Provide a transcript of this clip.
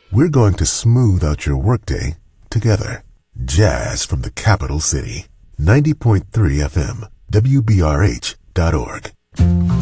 We're going to smooth out your workday together. Jazz from the capital city. 90.3 FM, WBRH.org.